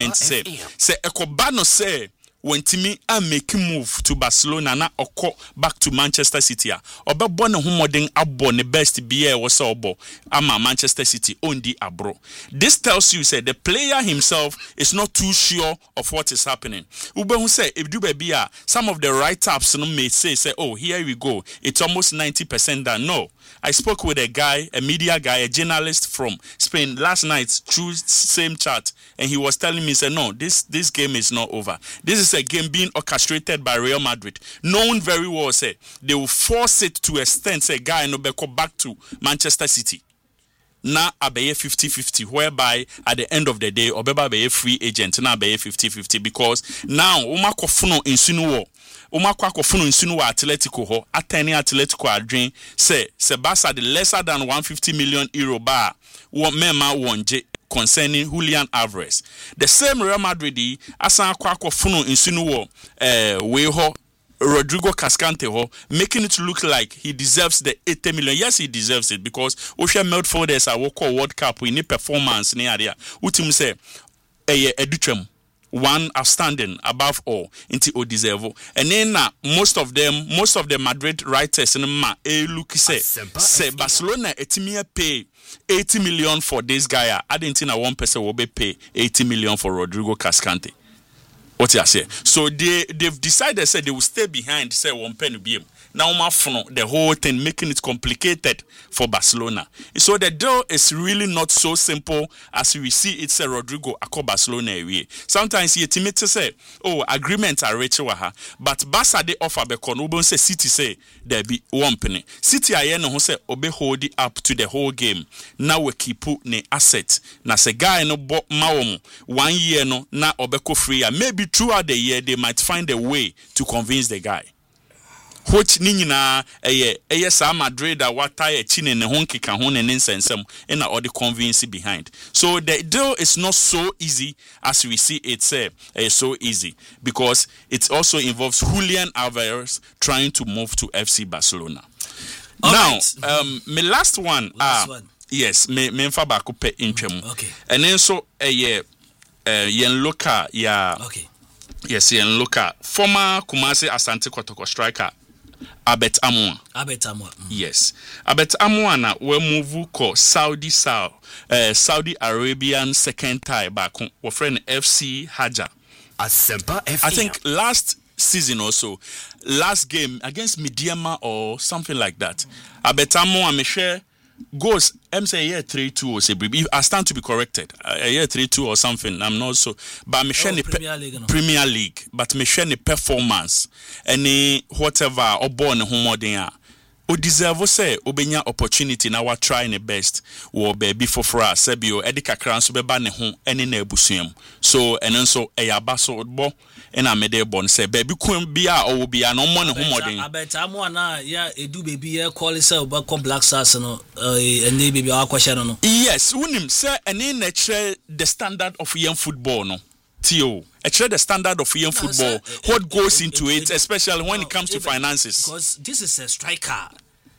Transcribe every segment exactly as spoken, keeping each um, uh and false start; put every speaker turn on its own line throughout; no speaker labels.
agreement say say ekobano say when Timmy a make move to Barcelona na oko back to Manchester City a obebo ne homodin abo ne best be was obo ama Manchester City ondi abro. This tells you say the player himself is not too sure of what is happening. Ube who say if do be a some of the write-ups no may say say oh here we go it's almost ninety percent done. No, I spoke with a guy, a media guy, a journalist from Spain last night through same chat, and he was telling me say no, this this game is not over. This is a game being orchestrated by Real Madrid, known very well say they will force it to extend say guy no be back to Manchester City. Na abeye fifty fifty, whereby at the end of the day obeba be a free agent na abeye fifty fifty, because now uma kofuno insinu uma kwa kofuno insinu wa Atletico ho atani Atletico adwen say Sebasa the lesser than one hundred fifty million euro bar wo mema wonje concerning Julian Alvarez. The same Real Madrid asan kwa kofuno insinu wo eh we ho Rodrigo Cascante ho, making it look like he deserves the eighty million. Yes, he deserves it, because Osha midfielders are work World Cup we need performance in area. Utim say eh educhem one outstanding above all into o deserve. And then uh, most of them, most of the Madrid writers in ma eh look say say Barcelona etimia pay eighty million for this guy. I didn't think one person will be pay eighty million for Rodrigo Cascante. What you say? So they they've decided say they will stay behind say one penny B M. Now the whole thing making it complicated for Barcelona. So the deal is really not so simple as we see it say Rodrigo ako Barcelona away. Sometimes you timid say, oh, agreements are reached waha, but Barca they offer because Ubon say City say there be one penny. City aye no say obe hold it up to the whole game. Now we keep ne asset. Na se guy no bo mawomo one year no na obeko free. Maybe throughout the year they might find a way to convince the guy. Which nina eye eye sa Madrid a wata e chine ne ho nkeka ho ne nsensem na all the convince behind. So the deal is not so easy as we see it say uh, so easy, because it also involves Julian Alvarez trying to move to F C Barcelona. All now right. um my last one
last
uh,
one.
Yes, me me mfa ba ko pe ntwam.
Okay.
And then so eye uh, yen loka ya
okay.
Yes, yen loka former Kumasi Asante Kotoko striker Albert Amoah.
Albert Amoah. Mm.
Yes. Albert Amoah na we move ko Saudi South, uh, Saudi Arabian second tie back. We friend F C Haja.
Asempa F C.
I think last season also, last game against Midiama or something like that. Albert Amoah me share goes M say year three two or say I stand to be corrected. A year three two or something. I'm not so. But me share
oh,
the
Premier League, no?
Premier League. But me share the performance. Any whatever or born home there. O deserve say obenya opportunity na wa try the best. Wo baby for for us. Sebio edika kran so beba ne ho ene na ebusuam. So enen so eyaba so bo ena mede bon say baby kun bia o bia no mo ne ho modern.
Albert Amoah na ya edu baby ya call say oba ko Black Stars no ene baby akwahye no no.
Yes, unim say ene na chere the standard of young football no. Tio, actually the standard of young football, no, sir, what goes it, into it, it, especially when no, it comes to finances.
Because this is a striker.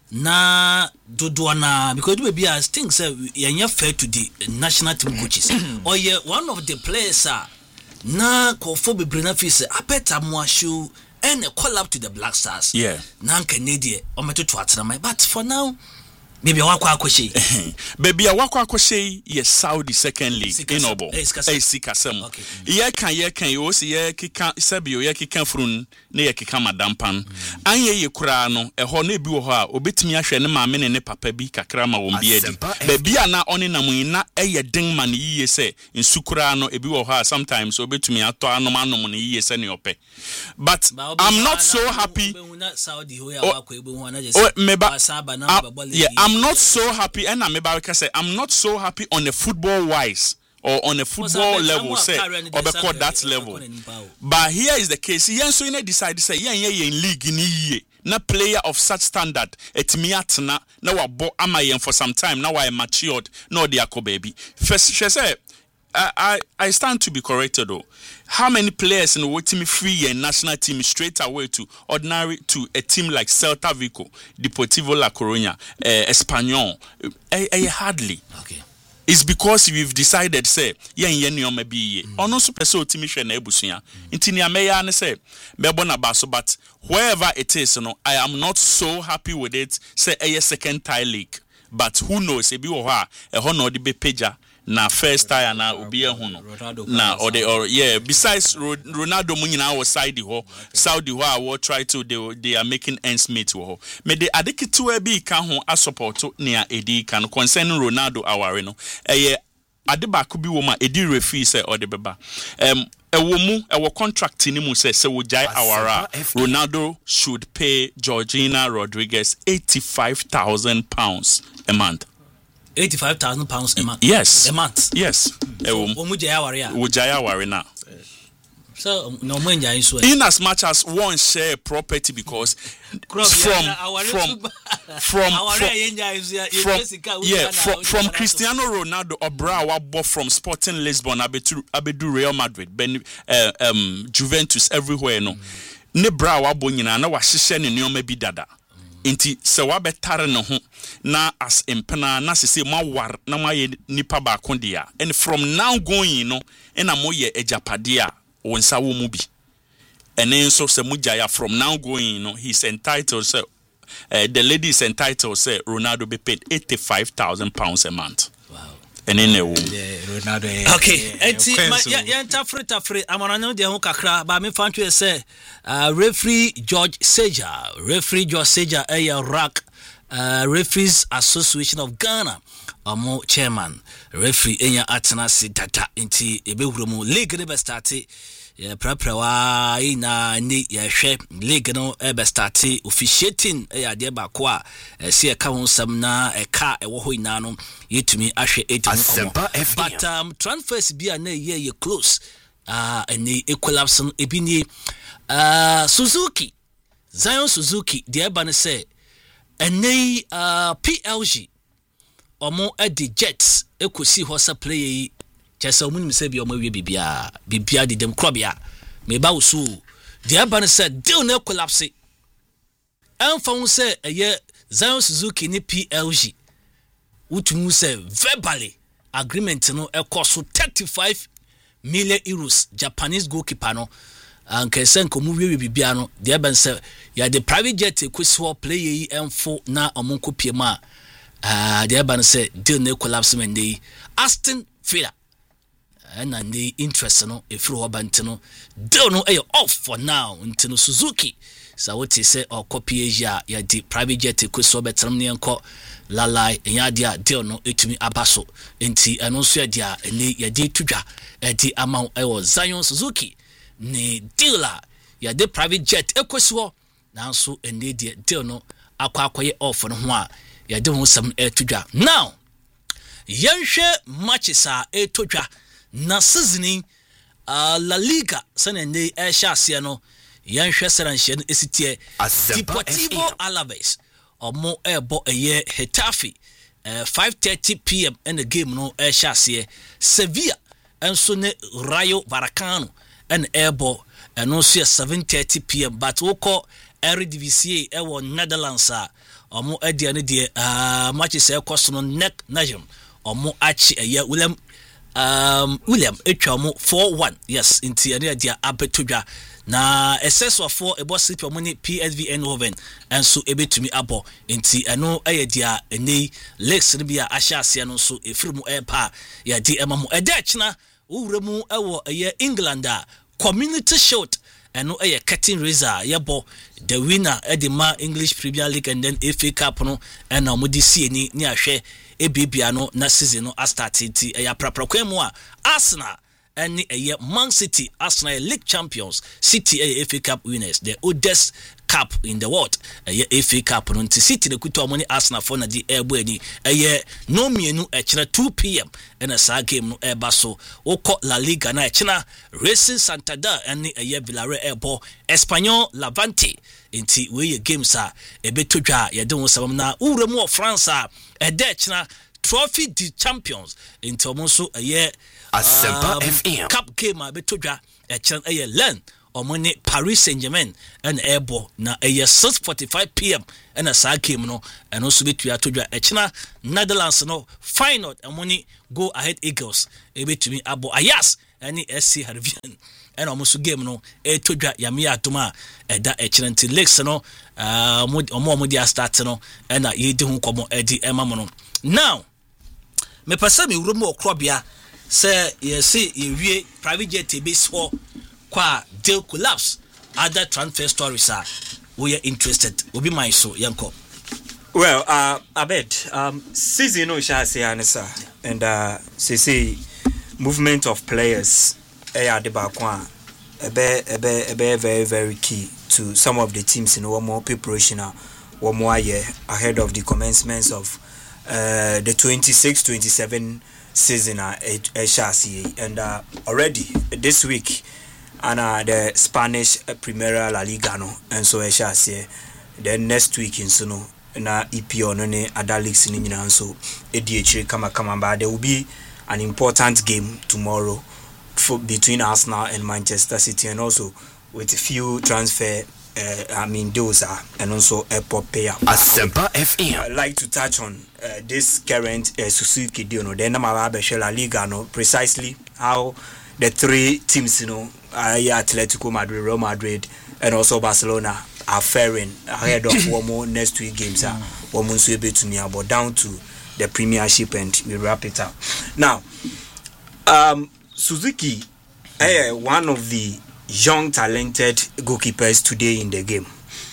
Na dodoana because it will be as things say you're fair to the national team coaches. Or yeah, one of the players are na kofo be brina face Albert Amoah show and a call up to the Black Stars.
Yeah.
Na Canadian or meto to atana. But for now, maybe wakwa akoshe.
Baby wakwa akoshe yes Saudi second league inobo.
Eh
sikasem. Okay. Ye kan ye kan yo se ye kika sebio ye kika frun na ye kika madampan. Anye ye kura no e ho na bi wo ho a obetimi ahwe ne maame ne ne papa bi kakra ma won bi adi. Baby ana oni na muina eye den man yiye se nsukura no ebi wo ho a sometimes obetumi ato anom anom ne yiye se ne ope. But I'm not so happy.
Saudi ho ya wakwa ebu ho na je
yeah, I'm not so happy, and I'm about to say I'm not so happy on a football wise or on a football level, say or because that level. But here is the case. Yen so you decide to say yen yen in league ni ye na player of such standard etimi atena na wa bo amayen for some time now I matured no dey akọ baby. First she say I, I I stand to be corrected though. How many players in the team free and national team straight away to ordinary to a team like Celta Vigo, Deportivo La Coruña, uh, Espanyol? Uh, uh, hardly.
Okay.
It's because we've decided say yen yen yo me be ono so pese otimi hwe na ebusua nti ni ameya ne say mebo na baso but wherever it is no I am not so happy with it say a second tie league but who knows ebi wo ha e ho na odi be page na first tie na obi ehun no na or they or yeah besides Ronaldo mu nyina was Saudi ho Saudi ho I will try to they, they are making ends meet ho me de adekitu e bi ka ho a support near edi kan concerning Ronaldo aware no eh ade ba ko bi wo ma edi referee say or the beba um ewo mu ewo contract ni mu say say wo jai awara Ronaldo should pay Georgina Rodriguez eighty-five thousand pounds a month.
eighty-five thousand pounds a month.
Yes.
A month.
Yes.
So, Omujaya Waria.
Ujaya Warina.
So no mwenja iso.
In as much as one share property because from from from from yeah from, from Cristiano Ronaldo Obra wabo from Sporting Lisbon abedu abedu Real Madrid ben uh, um Juventus everywhere no. Ne bra wabo nyina na wahihye ne neoma bi dada. Inti se wabetare ne ho na as empena na sese ma war na ma ye nipa ba kondia and from now going no na mo ye ejapade a wonsa wo mu bi ene nso se mujaya from now going no he's entitled so uh, the lady is entitled say Ronaldo be paid eighty-five thousand pounds a month. Wow. Ene ne wo
Ronaldo okay enti ya ya ntafre tafre amananyo de ho kakra ba me fantwe say uh, referee George Seja referee George Seja a rack uh, Referees Association of Ghana omo chairman referee enya atena si data enti ebehuru mu league ne be start ya praprawa ina ni ya hwe league no e be start officiating ya de ba ko a se e ka ho sam na e ka e wo ho ina no yetumi ahwe eighty but um transfers bia na ye ye close ah uh, any collapse no ebi ni uh Suzuki Zion Suzuki de ba ne say any uh P L G omo e di Jets ekosi ho sa play yi chese omu ni se bi omo wie bibia bibia di dem krobia me ba usu de ba ne say deal na collapse enfa hu say eye Zion Suzuki ni P L G utumu say verbally agreement no e cost thirty-five million euros Japanese goalkeeper no anke senko mu wie bibia no de ba say ya the private jet ekosi ho play yi enfo na omonko pie ma ah de ba say deal na collapse men dey Aston Villa and and the interest no if you want no deal no off for now until Suzuki so what you say or copy Asia ya the private jet ekosi betram ne enko lalai enya dia deal no etumi abaso enti eno so ya dia eni ya di tudwa enti amount e wo Zion Suzuki ne dealer ya the private jet ekosi ho nanso eni dia deal no akwa akoye off no ho a ya de ho sam etudwa now yenhwe matches a etudwa na seasoning uh, La Liga sane ne e sha ase no yenhwe seranhye no esitie Deportivo Alaves omo ebo eye Hetafe uh, five thirty p m in the game no e sha ase Sevilla enso ne Rayo Vallecano en ebo eno so seven thirty p m but woko Eredivisie e wo Netherlands a omo edia ne de uh, matches e koso no neck nation omo achi eye William um William etwa four one yes inti ene dia abetodwa na excess of four ebo sit omo ni P S V Eindhoven enso ebetumi abo inti eno eye dia eni legs ne bia ahya ase no so efirimu epa ya di emamu eda china uwremu ewo eye England a Community Shield eno eye curtain raiser yebo the winner edema English Premier League and then F A Cup no ena mo di sie ni ni ahwe ebibia no na season no started e ya prapra mu a Arsenal and a Man City Arsenal League champions City a F A Cup winners the oldest cup in the world a F A Cup no nti City the kuto money Arsenal for na di ebo ani e no mienu e kira two p m and a sa game no e ba so woko La Liga na e kira Racing Santander and a Villarreal ebo Espanyol Levante nti we games a e betodwa ye de wonsam na uremu of France a e de kira Trophy de Champions into omo so a year Asempa F M Cup game a betodwa e kira e Len omone Paris Saint-Germain and Airbo na a six forty-five p.m. and a sa game no and also be to atodwa echina Netherlands no final amoni go ahead Eagles e betumi abo Ayas any S C Harvian and almost game no e todwa yame atoma eda echina nti legs no uh omo omo dia start no and na yedi hu komo edi emamo no now me pesa me wuro mo okrobia say you see you wie private jet be so kwa deal collapse other transfer stories are we are interested will be my so yanko.
Well, uh abed um season no sha say anisa and uh say say movement of players eh ya de ba kwa ebe ebe ebe very very key to some of the teams in one more preparation one more year ahead of the commencements of uh the twenty-six twenty-seven season uh, and uh, already this week and uh, the Spanish uh, Primera La Liga no and so uh, then next week in Suno na E P O no ne other leagues in England so A D H kama kama but there will be an important game tomorrow for between Arsenal and Manchester City and also with a few transfer uh, I mean those are and also airport payer.
Asempa F M.
I'd like to touch on uh, this current uh, Suzuki deal no then La Liga no precisely how the three teams you know uh, Atletico Madrid, Real Madrid and also Barcelona are faring ahead of one more next week games are one more so able to me about down to the Premiership and we wrap it up. Now um Suzuki uh, one of the young talented goalkeepers today in the game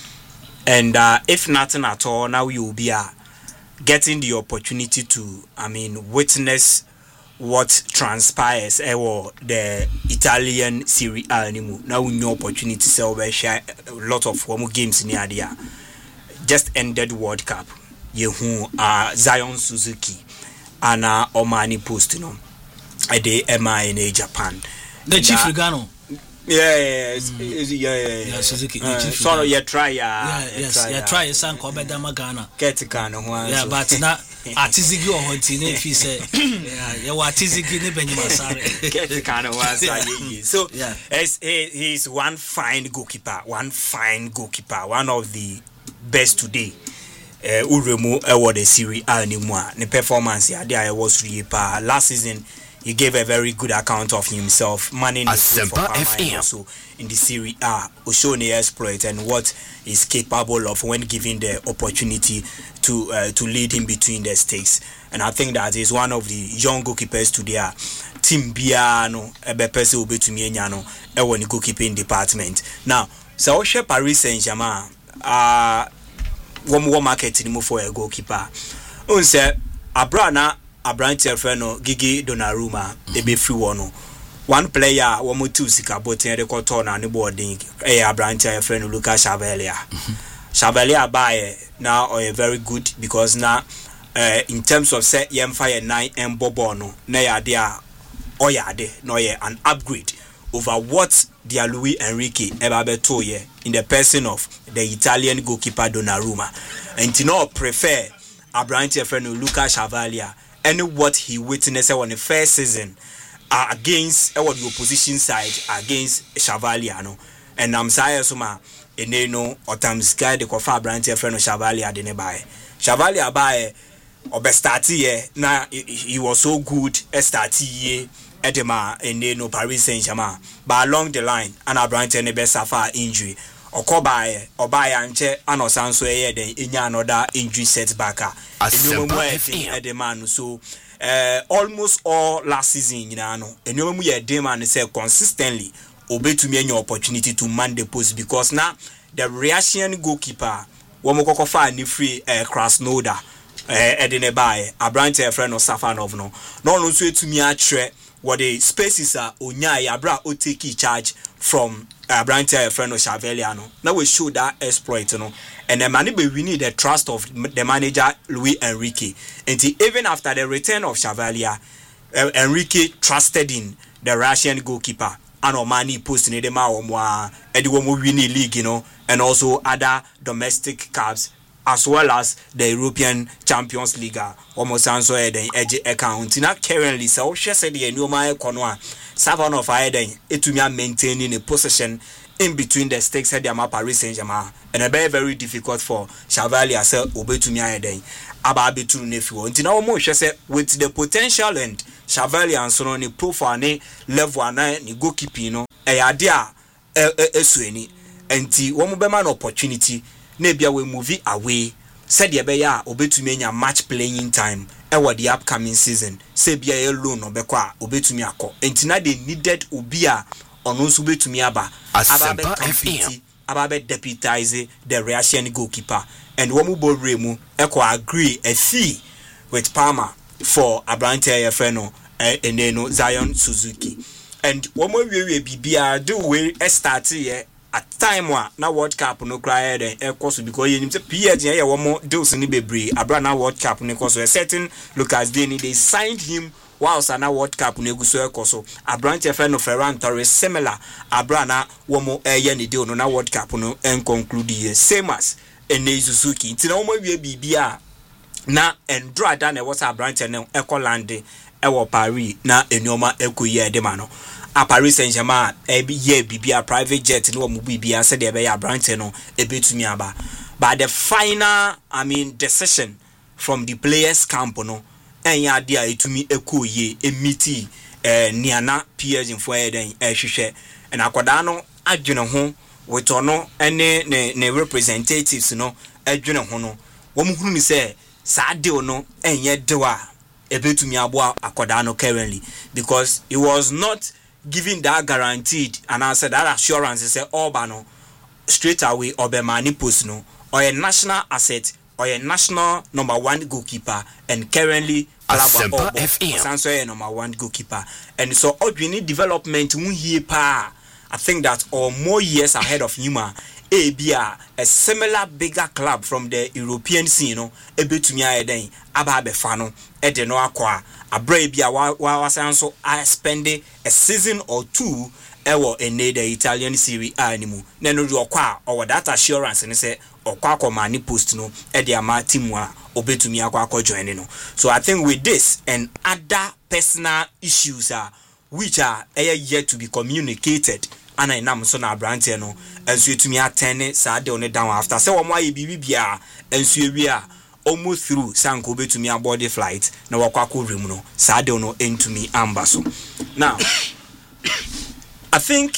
and uh, if nothing at all now you will be uh, getting the opportunity to I mean witness what transpires eh, or the Italian Serie A anymore now we know opportunity so we share a lot of one games in the area just ended World Cup yehu uh, Zion Suzuki and uh, Omani Post you know at the M I N A Japan
the chief Regano.
Yeah, yeah, mm. yeah, yeah, yeah.
Yeah, Suzuki.
Uh, so you try,
yeah, yeah, yes, you try. San Kobe Damagana.
Ketikano,
yeah, but not Atizigi or Hontine. If he say, yeah, you are Atizigi ne Benjamin.
Ketikano was so. Yeah, as he he's one fine goalkeeper, one fine goalkeeper, one of the best today. Uh, Uremu award the Serie A anymore. The performance yeah, there was really pa last season. He gave a very good account of himself, manning the for Parma also in the Serie A, showing the exploit and what he's capable of when given the opportunity to uh, to lead him between the stakes. And I think that is one of the young goalkeepers to their team. Biano, ebe person obe to me nyano, ewo ni goalkeeping department. Now, so she Paris Saint-Germain, uh, one more market ni mo for a goalkeeper. Unse Abrana. Abranti Elfeno Gigi Donnarumma ebe free one one player one more two sika botin record turn and boarding eh Abranti Elfeno Lucas Chavalia Chavalia buy now or very good because now uh, in terms of set yem fire nine and bobono na ya dia oyade no ye an upgrade over what dia Luis Enrique ever beto ye in the person of the Italian goalkeeper Donnarumma and you know prefer Abranti Elfeno Lucas Chavalia and what he witnessed on the first season uh, against uh, the opposition side against Chavaliano and I'm sorry suma eneno otamsika de kofa branch friend of Chavalia de nebai Chavalia by obestati na he was so good estati edema eneno Paris Saint-Germain but along the line and branch ne be suffer injury okobaye obaya nche anosanso eye den enya another injury setback edema so uh, almost all last season you know enyo mu ye dem and say consistently obetumi enya opportunity to man the post because now the reaction goalkeeper womo kokofa ni free uh, Krasnodar uh, edene bae Abrante friend of Safanov no no no so etumi atwe what the spaces are onya ya bra o take charge from Abrante friend of Chavaliano now we show that exploit no and the man we need the trust of the manager Luis Enrique and even after the return of Chavalia uh, Enrique trusted in the Russian goalkeeper and Omani post in the ma and the woman winning league you know and also other domestic cups as well as the European Champions League almost answer the edge account now currently so she said the new my konwa seven of Eden etumi maintaining a possession in between the stakes at the Paris Saint-Germain, and a very very difficult for Chevalier say obetumi ayeden aba betu nefu nti na omo hwe say with the potential and Chevalier and so on the profile ne level ana ni goalkeeping no e ade a esueni nti wo mo be man opportunity na bia we move away said ye be ya obetumi anya match playing time e wo the upcoming season say bia ye loan obekọ a obetumi akọ nti na they needed obi a ono so betumi aba aba be compete aba be deputize the Russian goalkeeper and wo mo borre mu eko agree a fee with Palmer for Abrante Efeno eneno Zion Suzuki and wo mo wiwe bibia do we start here at time wa na World Cup no cry den ekoso because you say P S G here wo mo deals ni bebre abra na World Cup no koso a certain Lucas Digne they signed him whilst na World Cup no guso ekoso Abrante Efeno Ferran Torres similar abra na wo mo eye ni deal no na World Cup no en conclude here same as ene Suzuki nti na wo mo wie bibia na endro ada na what Abrante no ekolande ewo Paris na enyoma ekoye de ma no a Paris Saint-Germain e bi ye bibia private jet no mo bibia said e be ya Abrante no e betumi aba but the final I mean decision from the players camp no enya dia etumi ekoye emiti eh niana P S G fo eden e hwehwe na akoda no adwene ho wetono ene ne ne representatives no adwene ho no wo mu hunu ni say sa deal no enye dewa ebetumi abo akoda no currently because he was not giving that guaranteed and I said that assurance say Obano straight away Obemani post no or a national asset or a national number one goalkeeper and currently Alaba Sanso number one goalkeeper and so Odwini development mu hie pa I think that or more years ahead of Yuma A B A a similar bigger club from the European scene no ebetumi ayeden aba be fa no e de no akwa abra bia wa wasan so I spend a season or two ewo ene the Italian Serie A animu na no do kwa or that assurance ne say okwa akoma ni post no e de ama team a obetumi akwa akwa join no so I think with this and other personal issues are which are yet to be communicated and I nam so na Abrante no enso etumi atene sa de on down after say wo mo aye bibi bia enso ewi a almost through sanko betumi aboard the flight na wakwa rem no sa de no entumi amba so now I think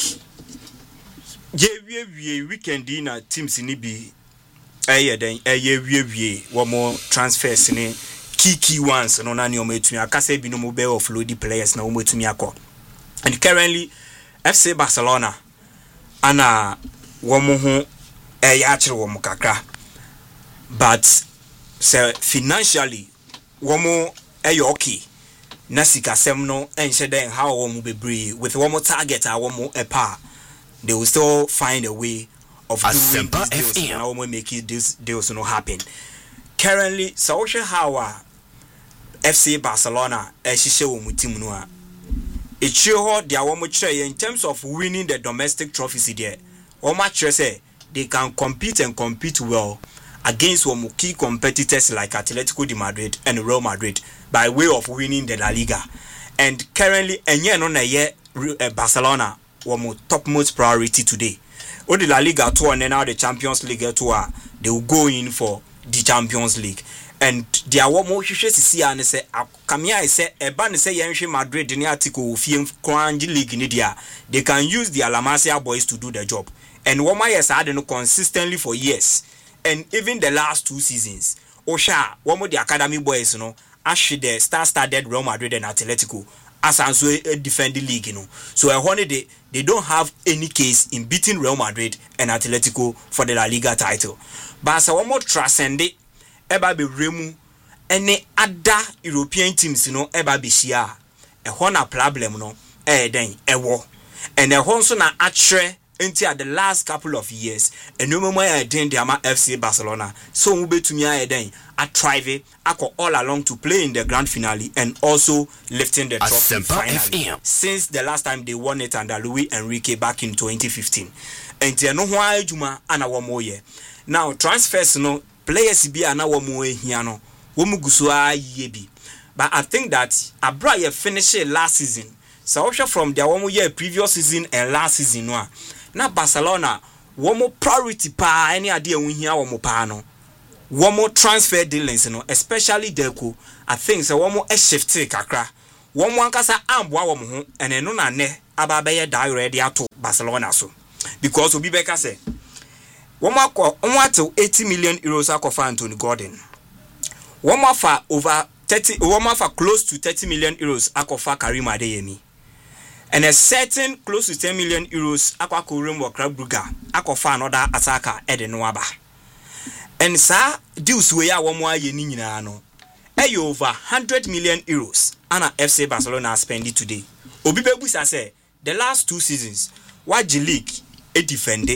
ye wie wie weekend na teams ni bi eye den eye wie wie wo mo transfers ni key key ones no na ni o metumi akasa bi no mo be offload the players na o metumi akọ and currently F C Barcelona ana womo ho eye akere womo kakra but so financially womo eye okay na sika sem no enche den how womo bebre with womo target a womo epa they will still find a way of doing these deals and womo make it this deals no happen currently so how F C Barcelona e hihye womo team no a Ichiho dia wo mo kire in terms of winning the domestic trophies there. Wo ma kire say they can compete and compete well against one key competitors like Atletico de Madrid and Real Madrid by way of winning the La Liga. And currently enye no na ye Barcelona one topmost priority today. O the La Liga tour and now the Champions League tour they will go in for the Champions League. And dia wo mo hwehwe sisi a ne se akamia ise eba ne se yenhwe Madrid ne atiko ofie kwanji league ne dia they can use the La Masia boys to do the job and wo ma yes had no consistently for years and even the last two seasons osha wo mo the academy boys no ash the star-studded Real Madrid and Atletico as and so defend the league you know so a honey they they don't have any case in beating Real Madrid and Atletico for the La Liga title but so one more transcend it eba be remu any other European teams you know eba be shia e ho na problem no eh den ewo and e ho so na atre until the last couple of years enumemo ya den dia ma F C Barcelona so we betumi ya den a thrive akọ all along to play in the grand finale and also lifting the trophy finally since the last time they won it under Luis Enrique back in twenty fifteen and no ho adwuma ana wo moye now transfers no players bi ana wo mo ehia no wo muguso aye bi but I think that Abra ye finish last season so from their one year previous season and last season no na Barcelona womo priority pa any ade ehun hia womo pa no womo transfer dealings no especially Deco I think say womo e shift kakra womo ankasa amboa womo ho ene no na ne aba be ye die ready ato Barcelona so because obi be ka say womo akọ womo ato eighty million euros akofa Anthony Gordon womo afa over thirty womo afa close to thirty million euros akofa Karim Adeyemi and a certain close to ten million euros akwa Kurim wa Club Brugge akofa another attacker Eden Waba and sa deals we ya womo aye ni nyina no e over one hundred million euros ana F C Barcelona spend today obi be busa say the last two seasons what G League e defend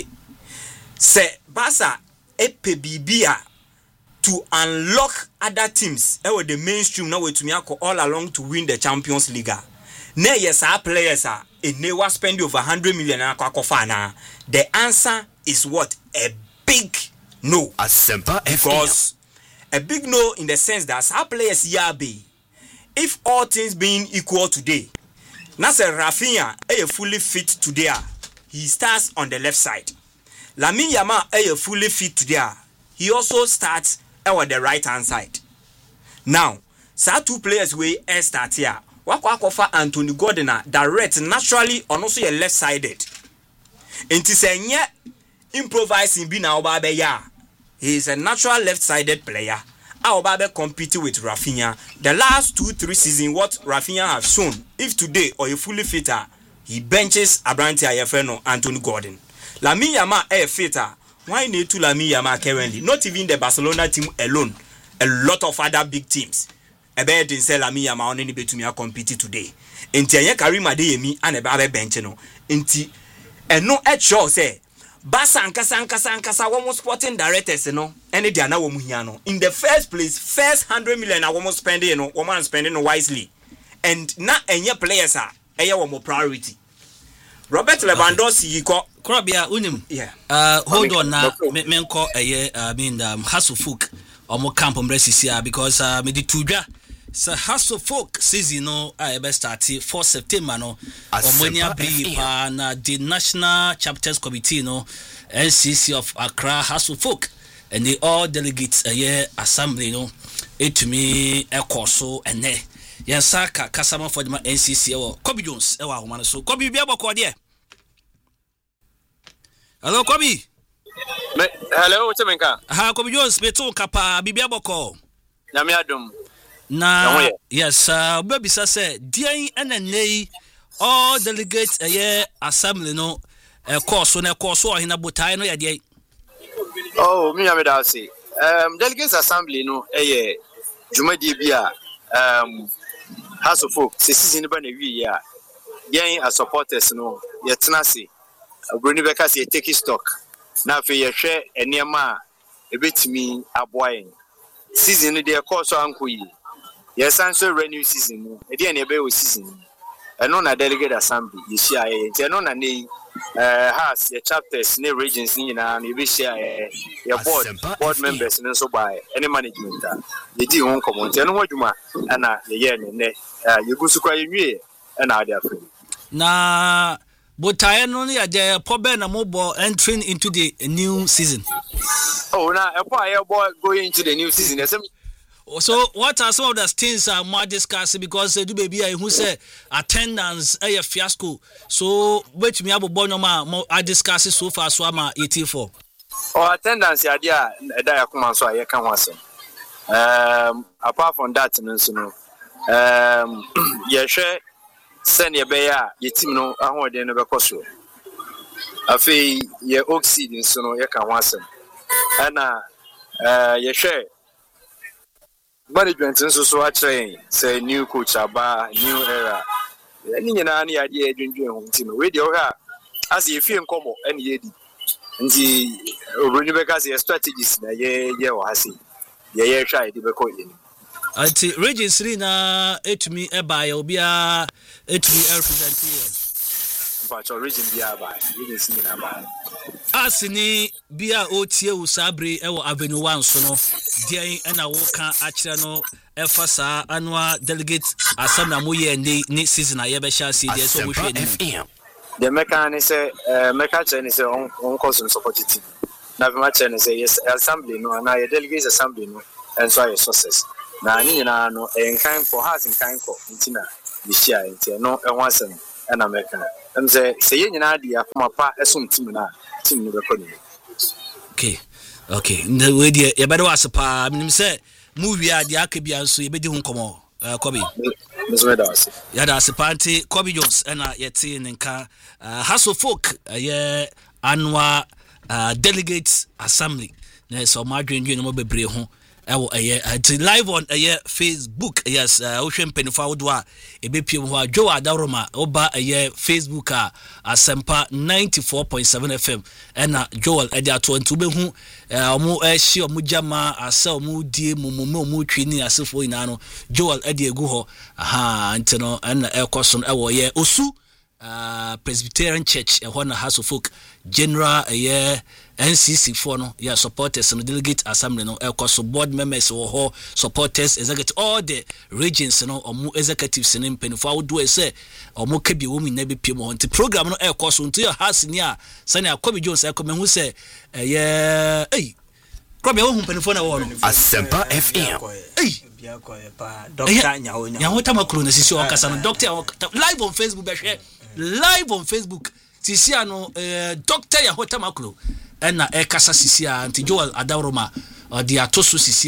say Barca e pe bibia to unlock other teams e with the mainstream now we to me all along to win the Champions League. Ne yes our players are in ne was spend over one hundred million akwa na. The answer is what? A big no.
A simple
because a big no in the sense that our players here be if all things being equal today. Now say Rafinha is fully fit today. He starts on the left side. Lamine Yamal is fully fit today. He also starts on the right hand side. Now, so two players we start here. Wako akofa Anthony Gordon direct naturally on also a left sided. Inti se nye improvising bi na oba be ya. He is a natural left sided player. A oba be compete with Rafinha. The last two three seasons what Rafinha have shown if today or a fully fitter he benches Abrante Ayefeno Anthony Gordon. Lamine Yamal a fitter. Why need to Lamine Yamal currently? Not even the Barcelona team alone. A lot of other big teams. Ebe din say Lamine Yamal only betumi a compete today. Enti anye Karim Adeyemi and ebe abe bench no. Enti eno e sure say Barca ankasa ankasa ankasa womo sporting directors no ene dia na womo hia no. In the first place, first one hundred million na womo spending no, womo spending no wisely. And na enye players are eye womo priority. Robert Lewandowski yiko
Krobia unim.
Yeah.
Uh hold on na me menko eye I mean um Hasselhoff omo camp omresisia because uh me di tudwa so Hasselhoff season no I be start fourth September no omonia brief pa na the national chapters committee no N C C of Accra Hasselhoff and the all delegates a year assembly no etumi ekoso ene yansaka kasama for the N C C or Kobe Jones e wa homa so Kobe bia boko de. Hello Kobe.
Me, hello Temenka.
Ha Kobe Jones beto kapa bibia boko.
Na me adum.
Na yes uh baby say dia enenei all delegates a year assembly no e course na course o hina botai no ya dia.
Oh, me am da say. Um delegates assembly no e ye jumadi bia um Hasselhoff se season ba na wi ya. Yen as supporters no ye tena se. Bruni beka se take stock. Na fe ye hwe enema ebetimi aboayen. Season de course anko yi. Yes, answer renew season no. E dey na ebe o season. Eno na delegate assembly ye share e. Eno na nei eh has ye chapters ne regions ni na na ebe share ye board board members ne so by any management a. Ye di hon komon. Eno ho adwuma na ye ye ne ne ye gusu kwa ye nwie na ade afri.
Na botai no ya de pobe na mobo entering into the new season.
Oh, now a boy going into the new season.
So, what are some of the things are more discussed because uh, do baby who say attendance a fiasco. So, which me abo bonoma more I discuss so far so am eighty-four.
Oh, attendance ya dia da ya kuma so aye kan wasem. Um apart from that no so no. Um ye hwe send ye be ya ye team no ahode no be koso. Afi ye oxide so no ye kan wasem. Ana uh ye hwe management nso so a train say new coach aba new era any nyina na ya de adwendwen ho nti no we de o ha as ye fie nkomo ene ye di nti obroni beka say strategies na ye ye o ha say ye ye hwa de be ko ye ni
anti region three na etumi eba ya obia etumi represent here
but region bia ba region three na ba
asini bia otie usabre e wo avenue one so no dia ena wo ka akire no e fa sa annual delegate assembly mo ye ni season aye be sha si dia so wo hwe ni
the mechanic say uh mechanic say on on cause support team na be match say yes assembly no na your delegates assembly no and so your success na ni na no en kan for has in kan ko ntina the share ntia no e wan sem e na meka em say say ye nyina de akoma pa esum team na team no be ko ni.
Okay, okay. The way the you better was pa. I mean, say movie a the akebia so you be di ho nkomo. Uh, Kobe.
Miss Medasi.
Yeah, that's a party. Kobe Jones and I yet in nka. Hassle folk. Yeah, annual uh, delegates assembly. Na so madwen dwen mo bebre ho. Ewo eh live on eh Facebook. Yes, Ocean Penifo do a ebepiem ho Joe Adaroma oba eh Facebook a Asempa ninety-four point seven F M ena Joel e dia to ntu be hu omo eh hye omo jama asa omo die momomo omo twini asefo ina no Joel e dia egu ho aha ntino ena ekoso no ewo ye osu uh Presbyterian Church e ho na House of Folk General eh N C C for no yeah supporters and delegate assembly no ekoso board members wo ho supporters executive all the regions no omo executives in penifo awodo e say omo ka bi wo mi na be piem ho nti program no ekoso nti ya has ni a sane Kobe Jones ekome hu say eh eh Kobe wo hu penifo na wo no
Asempa F M
eh
Doctor Nyawo
Nyawo tamakuru na sisi o kasa no doctor live on Facebook be share live on Facebook sisi ano eh Doctor Yahota Maklo na e kasa sisi a anti Joel Adaroma di atoso sisi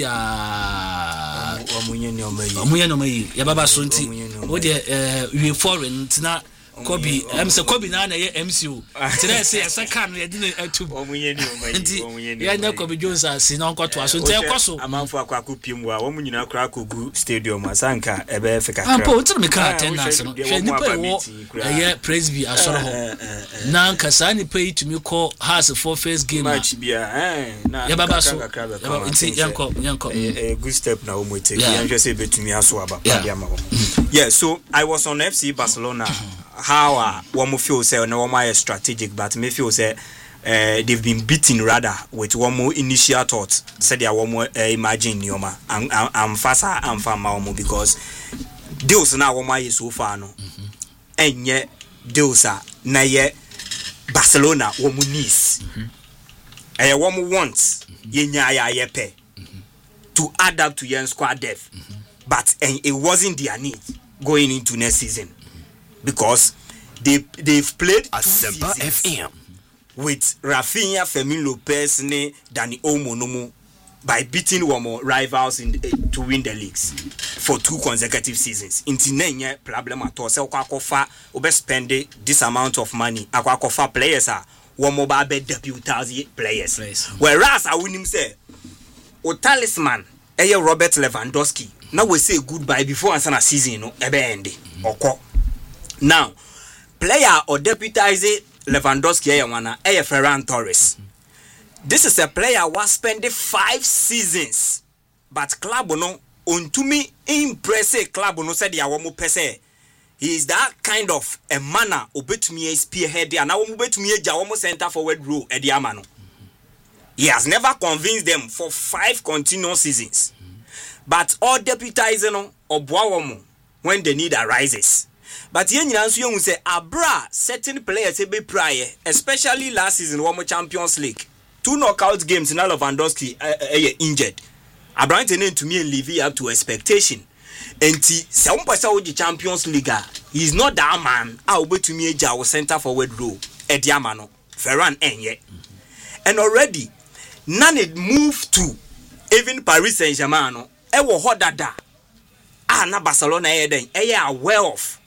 a
omunye ni omayi
omunye no mayi ya baba so nti o de eh we foreign tina Kobe em se Kobe na na ye M C O tina se ya saka no ye di na atu
omunye ni omayi omunye ni
ya na Kobe Jones asi na nkoto aso nti ekoso
amanfo akwa akopiem wa wo munyina kra kogu stadium asanka ebe fika kra
ampo nti me ka attendance no hwe ni pe wo ye presby asoro ho na nka sa ni pe itumi ko has for first game
match bia eh na
ya baba so nti yanko yanko
a good step na omo take yan hwe se betumi aso aba pa ma ho yeah. So I was on F C Barcelona. How uh, one feel say no one strategic, but me feel say uh, they've been beaten rather with one more initial thoughts. Said they are one more uh, imagine Nioma. I'm I'm faster I'm far more because deals now one is so far no, and yet deals are na yet Barcelona one more needs, and one more wants ye nya ya ye pay to add up to your squad depth, but and it wasn't their need going into next season. Because they they've played
Asempa F M
with Rafinha, Fermin Lopez, ne Dani Olmo by beating one more rivals in the, uh, to win the leagues for two consecutive seasons. Inti nenye problem at all. So kwakofa obe spend this amount of money. Akwakofa players are one more babe debut players. players. Whereas I wouldn't say o talisman eye Robert Lewandowski. Now we say goodbye before answer season no ebe end. Oko. Now, player or deputize Lewandowski Ewana Eye Ferran Torres. This is a player who spent five seasons, but club no on to me impressive club no said ya womu pese. He is that kind of a manner obet me spearhead and now obet me jawomo center forward row at the amano. He has never convinced them for five continuous seasons, but all deputize no or boawomo when the need arises. But yen nyinanso you say abra certain players be prior, especially last season one more Champions League. Two knockout games in Lewandowski uh, uh, injured. Abraham tenen to me and live up to expectation. And some person with the Champions League, he is not that man. I will be to me a center forward row at Yamano, Ferran Enye. And already none it moved to even Paris Saint-Germain. E wo hodada. Ah na Barcelona e den e ya aware of.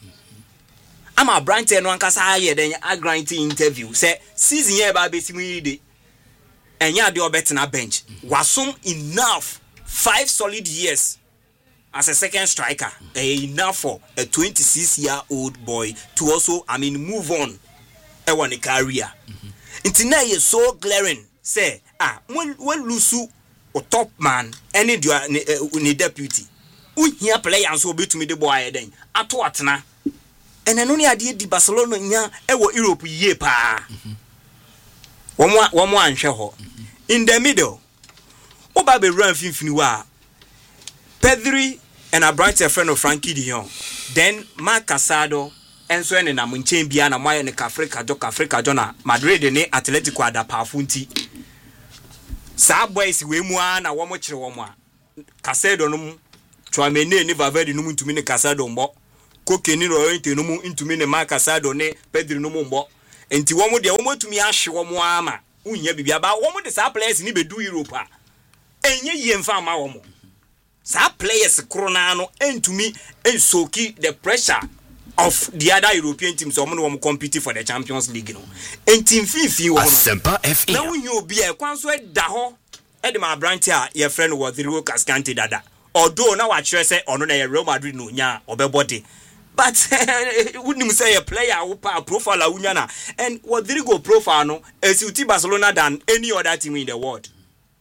I'm a branch and one kasa aye then a granting interview. Say season year ba besimu de. Enya de obet na bench. Wasum enough five solid years as a second striker. Eh, enough for a twenty-six year old boy to also I mean move on. E want a career. It's now so glaring. Say ah when when Lusu or top man any ni deputy. We here play and so be to me the boy then. Ato atna. And then only idea di Barcelona nya e wo Europe ye pa. One more one more anhwe in the middle. Oba be run finfini wa. Pedri and a bright friend of Frankie de Jong. Then Marc Casado enso ene na munchen bia na moye ne Africa jo Africa jo na Madrid ne Atletico adapaafo nti sa boys we mu na wo mo kire wo mo a Casedo no Chouameni ne Valverde no ntumi ne Casedo mbo Koke ni Llorente no ntumi ne Marc Casedo ne Pedri no mbo enti wo mo de wo mo tumi ahwe wo mo ama unya bibia ba wo mo de sa players ni bedu Europe a enye ye mfa ma wo mo sa players krona no entumi ensoki the pressure of the other European teams so mo compete for the Champions League no enti mfifi wo no
Asempa F M
na unyo obi e kwanso da ho e de ma branch a ye friend Rodrigo Cascante dada although na wa kire se ono na ye Real Madrid no nya obebody but wouldn't say a player who pa profile unya na and Rodrigo profile no is uti Barcelona than any other team in the world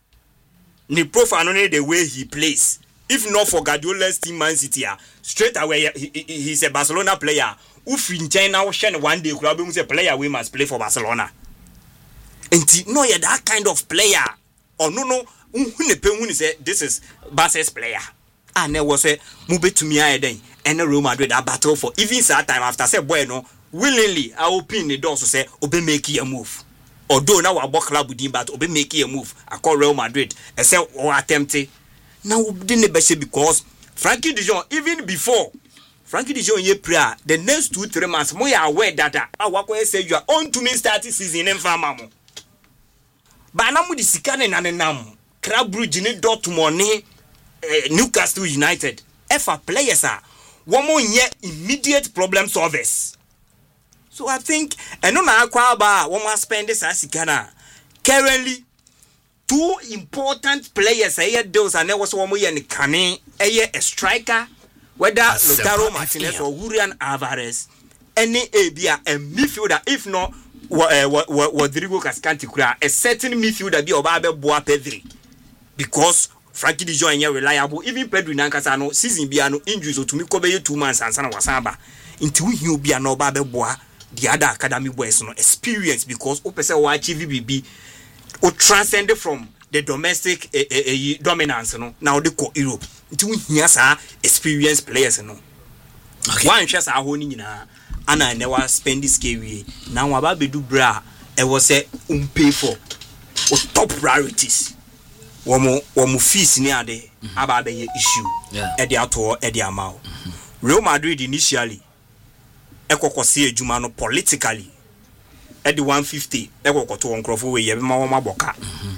ni profile no the way he plays. If not for Guardiola's team Man City, straight away he, he, he's a Barcelona player. If in China, one day club is a player we must play for Barcelona. And no, yeah, that kind of player. Or no, no, who say this is Barca's player. And there was a move to me then and a Real Madrid a battle for even that time after say bueno willingly I open the door to say obe make a move. Although now our club with him, but obe make a move. I call Real Madrid. I say or attempt it. Now didn't be because Frankie de Jong even before Frankie de Jong ye prayer the next two three months more aware that I work say you are on to me starting season in farmamo. But now with the Sikane and Nam Club Brugge in Dortmund Newcastle United F A players are one more year immediate problem solvers. So I think and no na kwaba one more spend this as Sikana currently. Two important players here those and there was one more in Kane a striker whether Lautaro Martinez or Julian Alvarez any a be a midfielder if not Rodrigo Cascante a certain midfielder be Obabe Boa Pedri because Frankie de Jong is reliable even Pedri Nankasa no season be no injuries so to me cover two months and sana wasaba into you be an Obabe Boa the other academy boys no experience because opese wa achieve B B or transcend from the domestic eh, eh, eh, dominance no now they go Europe until here sa experienced players no okay. One chance a ho ni nyina ana never spend this we now aba bedu bra e was say um pay for or top priorities womo womo fees ni ade aba be issue e dey ato e dey amount Real Madrid initially e kokose adwuma no politically at the one fifty e go to Nkrofo we ye ma wo maboka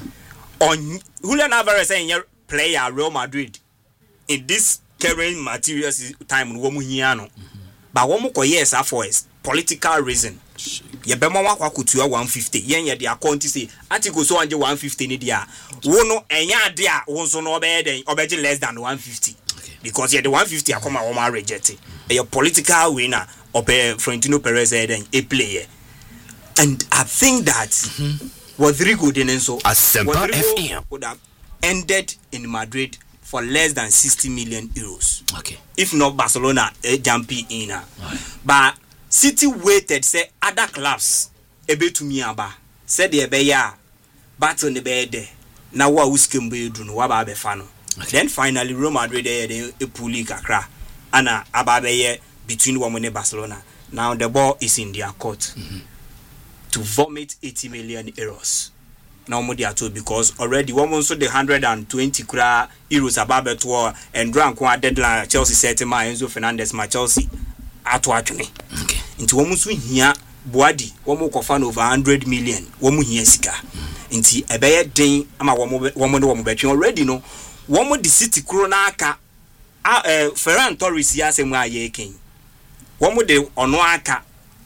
on Julian Alvarez saying player Real Madrid in this current materials time wo mu hia no but wo mo yes for political reason ye be ma wa kutua one fifty yen ye dia account say article so anje one fifty ni dia wo no enya ade a wo so no obe den obeje less than one fifty because ye the one fifty akoma wo ma reject e political winner obe Florentino Perez e den a player. And I think that mm-hmm. Rodrigo didn't so Rodrigo would have ended in Madrid for less than sixty million euros.
Okay.
If not Barcelona, a jumpy in. Right. But City waited, say other clubs a bit to me about said the beya battle the bed. Now what was Kimbe do no Wababe Fano. Then finally Real Madrid a puli kakra Anna Ababe between women and Barcelona. Now the ball is in their court. Mm-hmm. To vomit eighty million euros. Now more they told because already one also the one hundred twenty kra euros above to and drank one deadline Chelsea set my Enzo Fernandez my Chelsea at actually. Okay. Into one musu here Boadi one more kofan over one hundred million one mu here sika. Into a bear day ama one more one more one between already no one more the city corona ka uh Ferran Torres ya se mu aye ken. One more the onoaka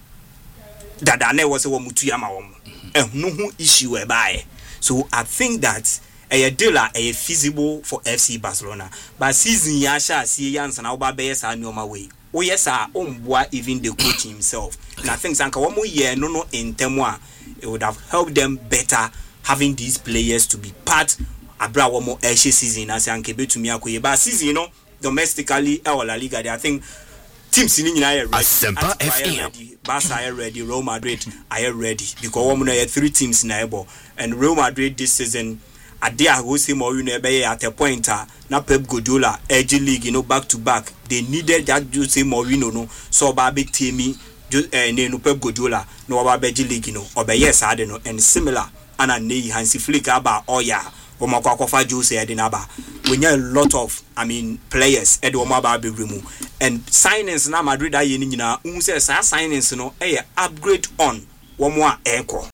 that ne was a mutu yama wom eh no hu issue e bae. So I think that a deal a feasible for F C Barcelona but season ya sha see yansa na oba be yes anu ma way o yes a omboa even the coach himself. And I think sanka one more year no no in temwa it would have helped them better having these players to be part abra one more Asia season as anke betumi akoye but season you know domestically or La Liga I think teams in United
Asempa F M
Barca are ready, Real Madrid are ready because we have three teams in the and Real Madrid this season at their Jose Mourinho at a point na Pep Guardiola edge league you know back to back they needed that Jose Mourinho no so ba big team eh ne no Pep Guardiola no wa ba be league no obeye saade no and similar ana ne Hansi Flick aba oya o makwa kofa Jose ede na ba we need a lot of I mean players ede o ma ba be remu and signings na Madrid aye ni nyina un say sa signings no eh upgrade on wo mo a eko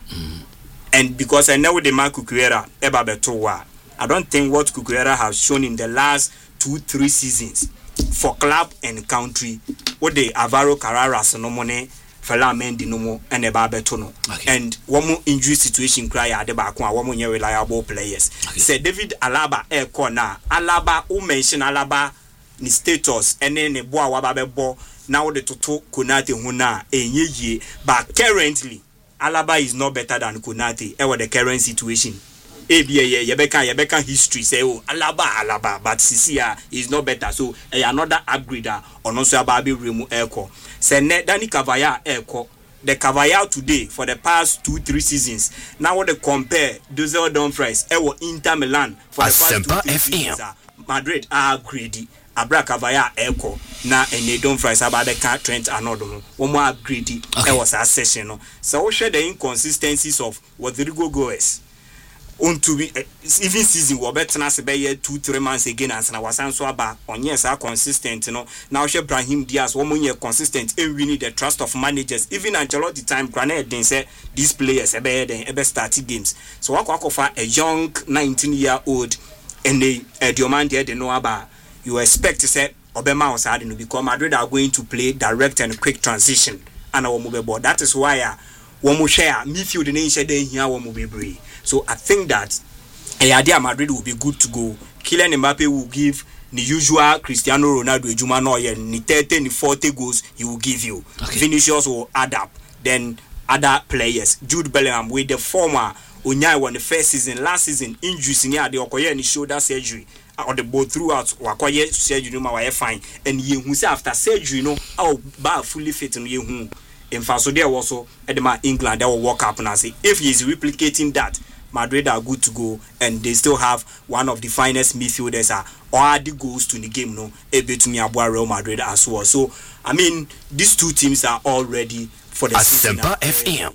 and because I know the Marco Cucurella eba beto wa I don't think what Cucurella has shown in the last two three seasons for club and country what the Alvaro Carreras no money Fela Mendy no mo and eba beto no and one more injury situation cry at the back one more reliable players okay. Say David Alaba e corner Alaba who mention Alaba ni status and then ne boa wa ba bebo now the Toto Konate huna enye ye but currently Alaba is not better than Konate e the current situation e be ye yebeka yebeka history say oh Alaba Alaba but Sisia is not better so eh, another upgrader on also ababi remu eko say ne Dani Cavaya eko the Cavaya today for the past two three seasons now what they compare Denzel Dumfries e wo Inter Milan for the past two three seasons Madrid are greedy Abra Cavaya eko na ene Dumfries ababeka Trent Arnold no one more greedy e was a session no so we share the inconsistencies of Rodrigo Goes on to be uh, even season we better na se be two three months again and na wasan so aba on yes are consistent you know now she Brahim Diaz one more consistent and we need the trust of managers even Ancelotti time granted then say these players e be then e be start games so what for a young nineteen year old and they uh, Diomande they know about you expect to say Obama was had to become Madrid are going to play direct and quick transition and our mobile board that is why uh, one more share midfield the nation then here one mobile brave. So I think that a idea Madrid will be good to go. Kylian Mbappe will give the usual Cristiano Ronaldo Ejuma no ye ni thirty ni forty goals he will give you. Okay. Vinicius will add up. Then other players, Jude Bellingham with the former Unyai won the first season, last season injuries in the okoye ni shoulder surgery or the both throughout wakoye surgery no ma fine and ye hu say after surgery no oh ba fully fit no ye hu. In fact, so there also Edema England that will walk up and I say if he is replicating that, Madrid are good to go and they still have one of the finest midfielders are or the goals to the game no able to me about Real Madrid as well. So I mean these two teams are all ready for the season.
F M.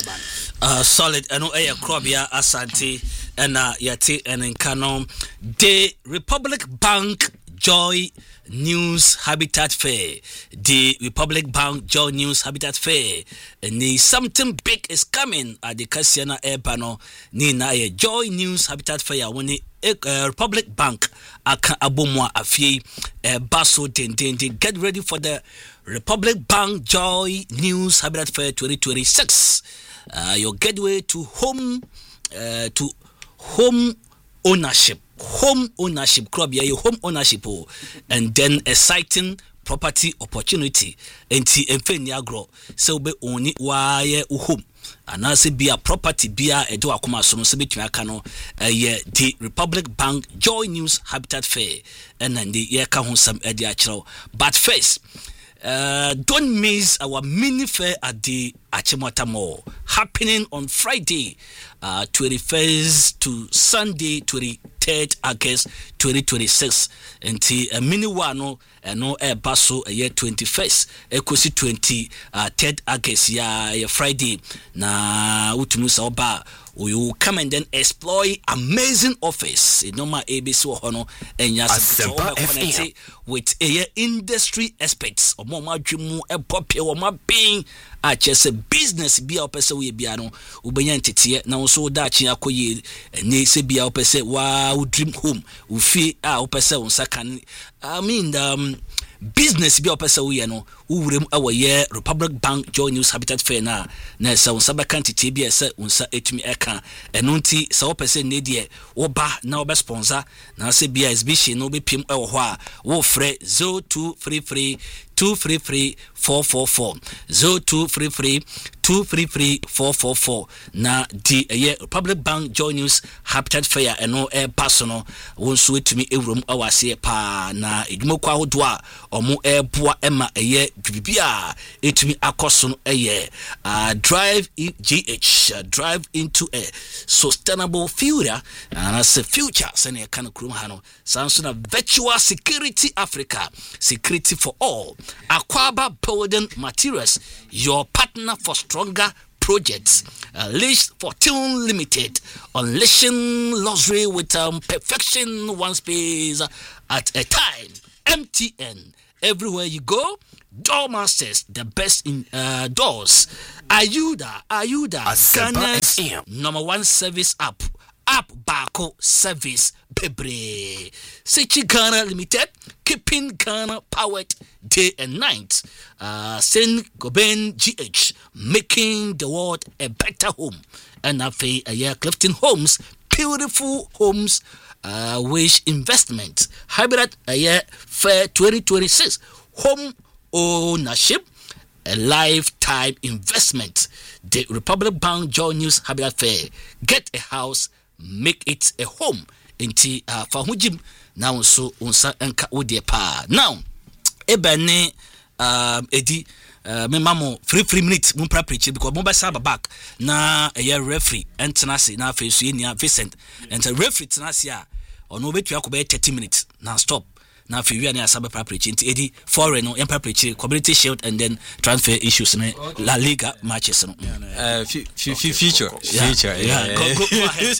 Uh, solid and no air Krobia Asante and uh Yati and in Canon the Republic Bank Joy News Habitat Fair. The Republic Bank Joy News Habitat Fair. And something big is coming at the Cassiana Air Panel. Nina a Joy News Habitat Fair when the uh, Republic Bank aka abomwa afie uh, baso den den den get ready for the Republic Bank Joy News Habitat Fair twenty twenty-six. Uh, your gateway to home uh, to home ownership. Home ownership club, yeah, your home ownership, oh, and then exciting property opportunity. And T Mfeni grow so be only why home. And I say be a property, be a do akuma so no se betumi aka no eh the Republic Bank Joy News Habitat Fair and then the year ka ho sam e dia kiro. But first, uh, don't miss our mini fair at the Achimota Mall happening on Friday, uh, twenty-first to Sunday, twenty-third August twenty twenty-six. And the uh, mini one and no air basso a year twenty-first, ekosi twenty-third August ya ya Friday na utumusa oba. We will come and then explore amazing office in normal A B C Hono and yes connected with a industry experts or more jumu a poppy or my being a just a business be our person we biano ubenyantity now so that ya koye and say be our person wow dream home we feel our person second I mean um business be opesa we no urem our year Republic Bank Joy News Habitat Fair na na sa unsaba quantity be ese unsa etumi eka eno nti sa opesa ne de wo ba na wo be sponsor na se bia exhibition no be pim e wo ho a wo frɛ zero two three three two three three four four four zero two three three two two three three four four four. Na the uh, Republic Bank Joy News Habitat Fair and no air personal won't sweet to me a room our say pa na edumokwa hodwa omo air boa emma a year bibia it me akoson a year uh drive in G H uh, drive into a sustainable future and as a future sene kind of krum hano sansuna virtual security Africa security for all Aquaba building materials your partner for stronger projects. Uh, Leash Fortune Limited, unleashing luxury with um, perfection, one space at a time. M T N, everywhere you go. Doormasters, the best in uh, doors. Ayuda, Ayuda, Ghana's number one service app. App Bako service Pebre. Sechi Ghana Limited, keeping Ghana powered day and night. Uh, Saint Gobain G H, making the world a better home. And Afe Aya Clifton Homes, beautiful homes, uh, wish investment. Hybrid Aya Fair twenty twenty-six, home ownership, a lifetime investment. The Republic Bank Joy News Habitat Fair. Get a house, make it a home. Inti uh, Fahujim now so unsa enka odie pa. Now, ebene um edi uh, me mamo free free minute mun pra preach because mo ba sa back na a year referee entenase na fa so enia Vincent and a referee tenase a ono betu akobe thirty minutes na stop. Now, if you are a preach into Eddie foreign or empire preach community shield and then transfer issues in okay. La Liga matches. Uh,
f- f- future,
yeah.
future, yeah.
yeah. Go, go, go ahead.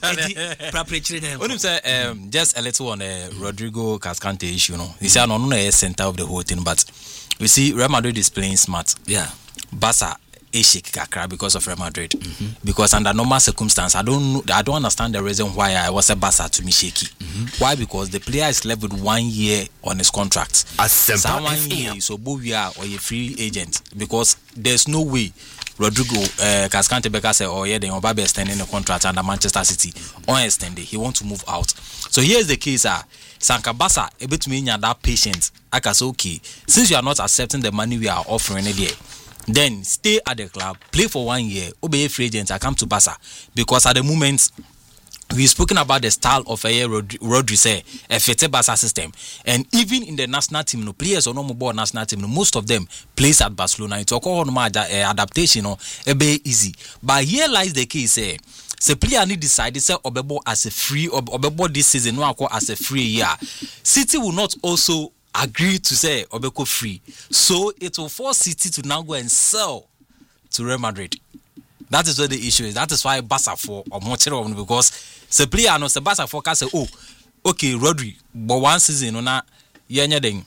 Eddie,
um, just a little on a uh, Rodrigo Cascante issue. No, he said no, no, no, center of the whole thing, but we see Real Madrid is playing smart.
Yeah,
Barca is shake kakra because of Real Madrid. Mm-hmm. Because under normal circumstances, I don't I don't understand the reason why I was a Barca to me shaky. Mm-hmm. Why? Because the player is left with one year on his contract. So one year, so both we are or a free agent because there's no way Rodrigo uh, Cascante Becker said, oh yeah, they are extending the contract under Manchester City on extended. He wants to move out. So here's the case: uh, Sanka Barca able to mean that patient. I can say okay, since you are not accepting the money we are offering it there. Then stay at the club, play for one year, obey free agents. I come to Barca because at the moment we've spoken about the style of a Rodri, Rodri say a fete Barca system, and even in the national team, no players or no more national team, no, most of them plays at Barcelona. It's all on my adaptation, no, a bit easy. But here lies the case, say. The player need decide say Obebo as a free or Obebo this season no as a free year. City will not also agree to say Obeko free. So it will force City to now go and sell to Real Madrid. That is where the issue is. That is why Barca for or Montero because the player knows the Barca for can say, oh, okay, Rodri, but one season on na yenya den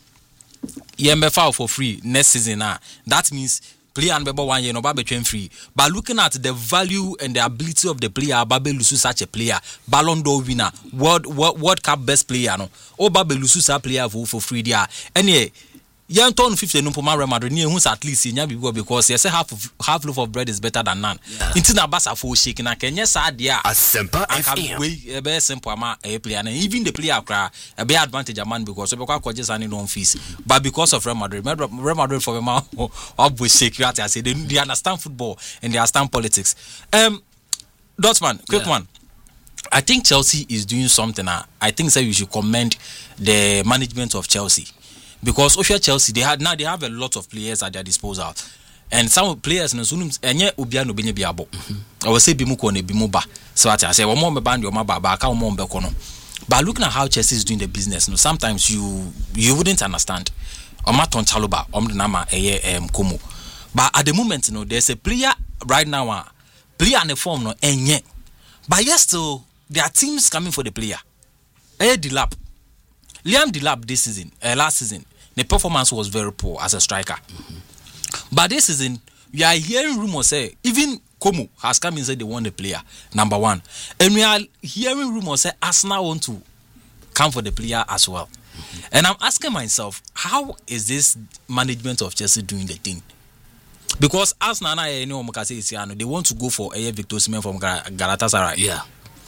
yembe for free next season na. That means player and Bebo one year no babe free. But looking at the value and the ability of the player, Babe Lusu such a player, Ballon d'Or winner, World World, World Cup best player no. O Babe Lusu such player for for free there. Anyway, young turn fifty no for Real Madrid near who's at least in Yabi because you say half of half loaf of bread is better than none. Into na Barca for shaking and Kenya sad yeah.
A simple F M.
A very simple ama a player and even the player cry a big advantage a man because we can't just any non fees. But because of Real Madrid, Real Madrid for them up with security. I say they, they understand football and they understand politics. Um, Dotman, quick yeah. one. I think Chelsea is doing something. Uh, I think that so you should commend the management of Chelsea. Because Osha Chelsea, they had now they have a lot of players at their disposal, and some players in the Sunum and yet Ubia no Bini Biabo. I will say Bimuko ne Bimuba. So I say, one more band your maba, one more becono. But looking at how Chelsea is doing the business, no, sometimes you you wouldn't understand. Omaton Chaluba, Omdinama, Eye, um, Kumu. But at the moment, you know, there's a player right now, uh, player on the form, no, and yet. But yes, still, there are teams coming for the player. Eye Delap. Liam Delap this season, uh, last season. The performance was very poor as a striker. Mm-hmm. But this season, we are hearing rumors say even Como has come and said they want the player, number one. And we are hearing rumors say Arsenal want to come for the player as well. Mm-hmm. And I'm asking myself, how is this management of Chelsea doing the thing? Because Arsenal, they want to go for a Victor Osimhen from Galatasaray.
Yeah.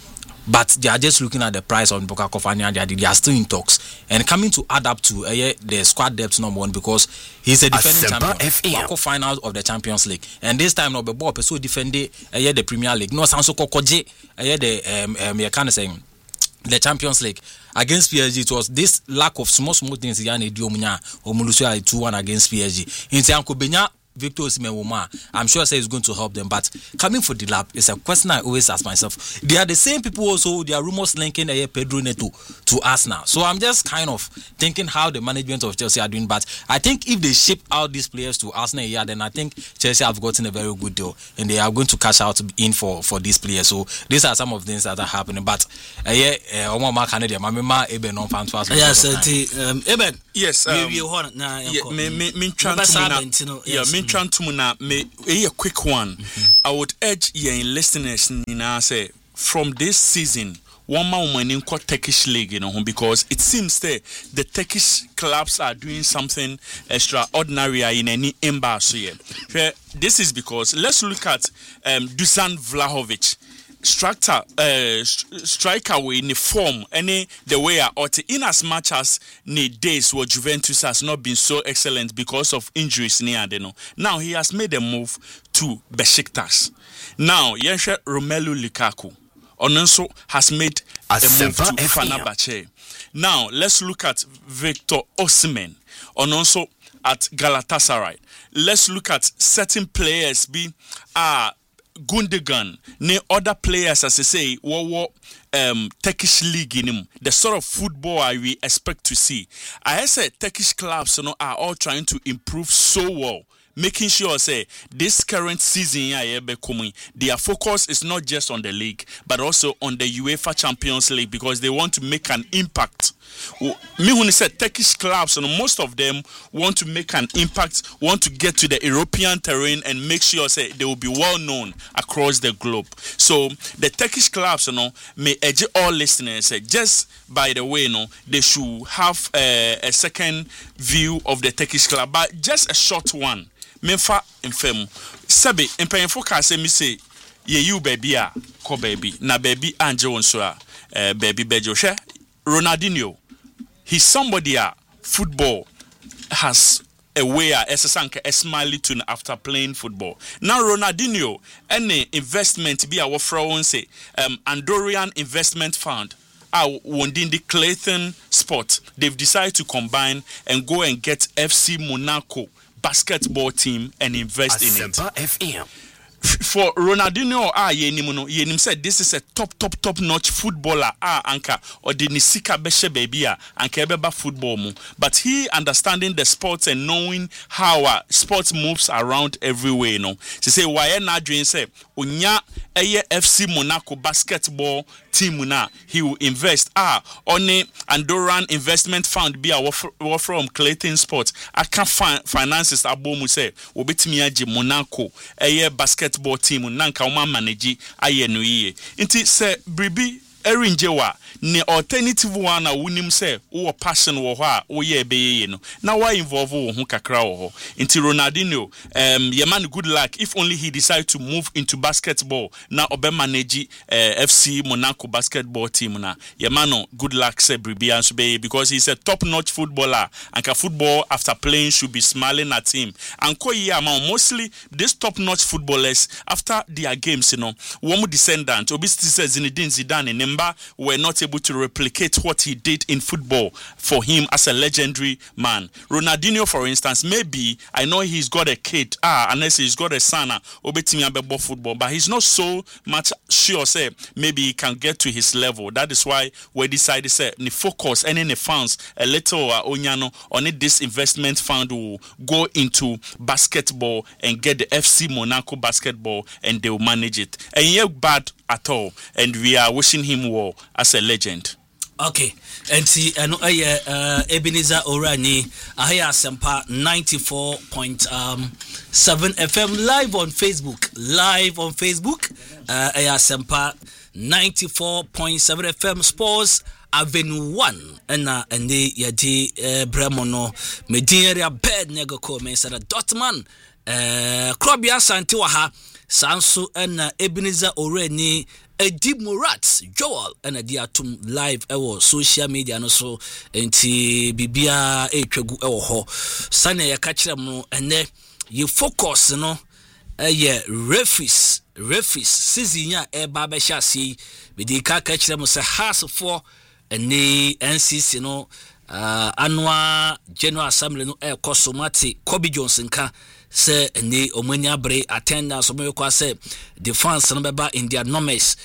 but they are just looking at the price on Buka Kofanya. They are, they are still in talks and coming to add up to uh, the squad depth number one because he's a defending champion, Buka final of the Champions League, and this time no be ball so defending uh, the Premier League. No Sanso Kokoje, uh, the um um you kind of saying the Champions League against P S G. It was this lack of small small things. Yani Diomunya Omulusia two one against P S G. In Tianko Benya. Victor Osimhen, I'm sure say it's going to help them, but coming for the lab is a question I always ask myself. They are the same people also. There are rumors linking uh, Pedro Neto to Arsenal, so I'm just kind of thinking how the management of Chelsea are doing. But I think if they ship out these players to Arsenal, yeah, then I think Chelsea have gotten a very good deal, and they are going to cash out in for for these players. So these are some of the things that are happening. But uh, yeah, Omo Ma Canada, my mama Eben on fan fast.
Yes, um, Eben.
Yes,
um, you hold na.
Yeah, me me me trying to yeah me. Trantumuna me a quick one. Mm-hmm. I would urge your listeners na say from this season one man woman in Turkish league, you know, because it seems that the Turkish clubs are doing something extraordinary in any embassy. This is because let's look at um, Dusan Vlahovic. Striker, uh, striker we in the form any the way I ought in as much as the days where Juventus has not been so excellent because of injuries near the no. Now he has made a move to Besiktas. Now Yensha Romelu Lukaku also has made a move to Fenerbahce. Now let's look at Victor Osimhen and also at Galatasaray. Let's look at certain players be ah. Uh, Gundogan, ne other players as I say, what um Turkish league in him, the sort of football I we expect to see. I said Turkish clubs, you know, are all trying to improve so well, making sure say this current season their focus is not just on the league but also on the UEFA Champions League because they want to make an impact. Me when I said Turkish clubs, and most of them want to make an impact, want to get to the European terrain and make sure say they will be well known across the globe. So the Turkish clubs, you know, may urge all listeners say just by the way, you know, they should have a, a second view of the Turkish club, but just a short one. Memfa infem sabe empenfo ka say me say ye you baby a ko baby na baby anje won so a uh, baby bejo hwe Ronaldinho. He's somebody a football has a way a esesanka a smiley tune after playing football. Now Ronaldinho any investment be our friend say um Andorian Investment Fund are within the Clayton Sport. They've decided to combine and go and get F C Monaco basketball team and invest in it.
F M.
For Ronaldinho, ah, yenim yenim said this is a top, top, top notch footballer. Ah, anka or the Nisika Beshe baby ah, anka ebeba football mu. But he understanding the sports and knowing how uh, sports moves around everywhere. You know, she say why na dream say unya eye F C Monaco basketball team na he will invest ah on a Andorran Investment Fund be a from Clayton Sports. I can find finances abomu say obetimi age Monaco eye basketball team nanka uma manage aye no ye nti se bribi erinjewa ne alternative one na wunim say wo passion wo ho a wo ye ebeye no na why involve wo ho kakra wo ho nti Ronaldinho um ye man good luck if only he decide to move into basketball na obe manage uh, F C Monaco basketball team na ye man no good luck say bribi anso be because he's a top notch footballer and ka football after playing should be smiling at him and ko ye amount mostly this top notch footballers after their games you know one descendant obi says Zinedine Zidane and Nemba were not able to replicate what he did in football for him as a legendary man. Ronaldinho, for instance, maybe I know he's got a kid, ah, unless he's got a son, obetimi abebo football, but he's not so much sure. Say maybe he can get to his level. That is why we decided say the focus and in the funds a little uh, onyano on it. This investment fund will go into basketball and get the F C Monaco basketball, and they will manage it. And yeah, bad at all, and we are wishing him well as a legend.
Okay, and see, and uh, Ebenezer Orani, Ahaya Sempa ninety-four point seven F M live on Facebook, live on Facebook, uh, Ahaya Sempa ninety-four point seven F M Sports Avenue one, and uh, and the Yadi Bremono, Mediria Bed Nego Co, Mesa Dotman, uh, Krobia Santiwaha. Sanso and Ebenezer Oreni Edi Murat Joel and Diatum live ewo social media no so enti bibia e twegu ewo ho sane ya kachira mu ene ye focus no eh referees referees season ya e ba be hyase bidi ka kachira mu se house for ene N C C no uh, annual general assembly no e kosomati Kobe Johnson ka say ni omanya bre attendance omo kwa say defense no beba in their numbers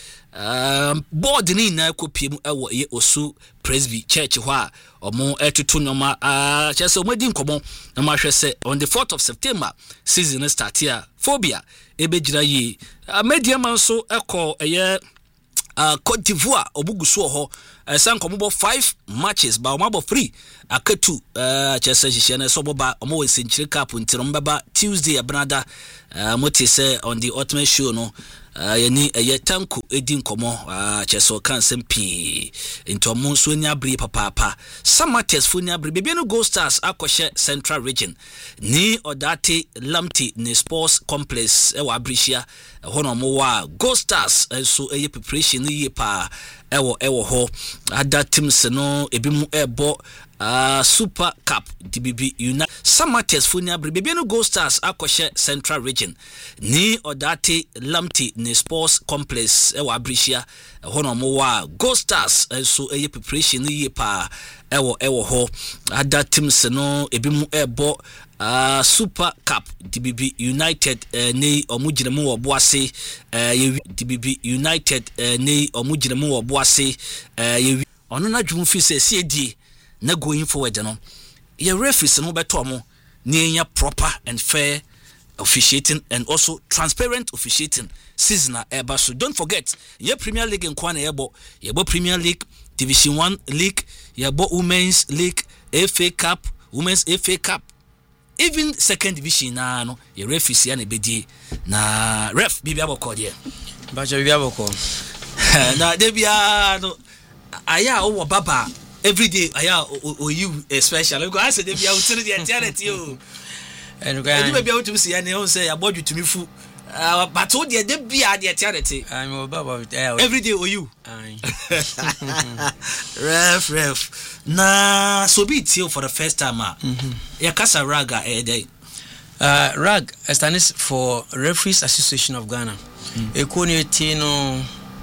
um board ni na kopiem ewo ye osu Presby church ho a omo etutu nyoma ah chese omo di nkomo na ma hwe say on the fourth of September season start here phobia ebegira yi media man so ekọ eye Uh, Cote d'Ivoire obugusu ho uh, san komo five matches ba omabo three aketu uh, chese hihye na so boba omo we century cup ntiro mbaba Tuesday abnada uh, moti say on the ultimate show no uh, yani eye tanku edi nkomo uh, chese kan sempi into mo so nya bre papa papa samates fu nya bre bebe no Gold Stars akɔhye Central Region ni odate lamti ne sports complex e wa abrisia hono mo wa Gold Stars so eye preparation ye pa ewo ewo ho ada teams no ebi mu ebo uh, Super Cup D B B United Samates Funia Bebe no Gold Stars akɔhye Central Region ni odate lamti ne sports complex ewo abrisia hono mo wa Gold Stars so eye preparation ye pa ewo ewo ho ada teams no ebi mu ebo Uh, Super Cup D B B United uh, ni omugiremu wo boase uh, D B B United uh, ni omugiremu wo boase uh, ono na dwum fi se C D na going forward no ye referees no beto mo ni enya proper and fair officiating and also transparent officiating season eba. So don't forget ye Premier League in kwana yebo yebo Premier League Division one League yebo Women's League F A Cup Women's F A Cup even second division na no ye referees ya na bedi na ref bibia boko de
ba je bibia boko
na de bia no aya o baba every day aya o you especially because I said de bia o tiri de tiareti o
and go and
bibia o tumi si ya ne o say ya bodu tumi fu but o de de bia de tiareti
I'm o baba
every day o you ref ref na so be it for the first time ah mm-hmm. Ya kasa raga eh day
uh rag stands for Referees Association of Ghana e ko ne ti no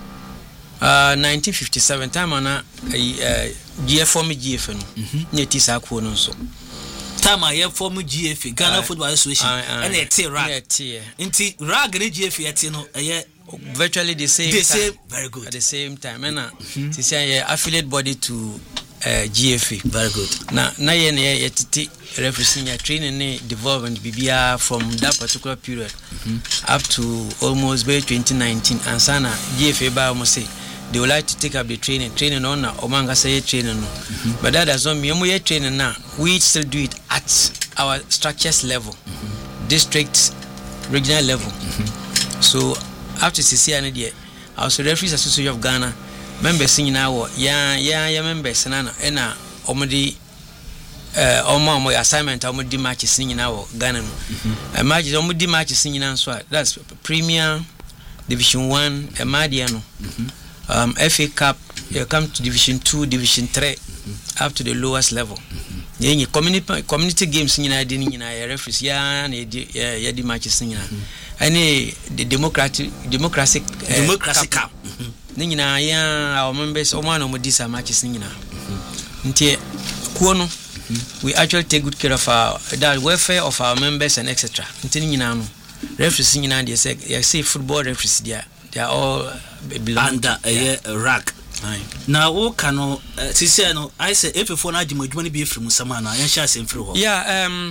uh nineteen fifty-seven time ana uh, G F form G F no ne ti sa ko no so
time I form G F Ghana uh, Football Association and e ti rag
e ti
nti rag ne G F e ti no eh
virtually the same
the
time.
same very good
at the same time and mm-hmm. This is affiliate body to uh, G F A
very good
na na ye na ye titi referencing your training ne development bibia from that particular period mm-hmm. up to almost by twenty nineteen and sana G F A ba mo say they would like to take up the training training on na omanga say training no mm-hmm. But that does not mean we training now we still do it at our structures level mm-hmm. District regional level mm-hmm. So after C C and the also Referees Association of Ghana members in our yeah yeah yeah members na na omodi eh omo omo assignment omodi matches in our Ghana no matches omodi matches in so that's Premier Division one emadia no um F A Cup you come to Division two Division three up to the lowest level yenye community community games in adi ni na referees ya na ya di matches in any the democratic democratic uh,
democratic cup
ni na ya our members o man o mo disa matches ni na ntie kuo no we actually take good care of our the welfare of our members and etc ntie ni na no referees ni na they say you say football referees they are, they are all belong
under a yeah. uh, rag now o kano sisi no I say if for na adwuma ni bi efiri musama na yan sha semfiri ho
yeah um